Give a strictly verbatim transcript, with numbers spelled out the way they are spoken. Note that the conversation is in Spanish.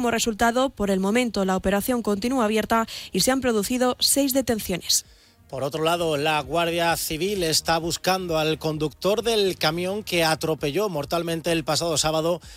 Como resultado, por el momento la operación continúa abierta y se han producido seis detenciones. Por otro lado, la Guardia Civil está buscando al conductor del camión que atropelló mortalmente el pasado sábado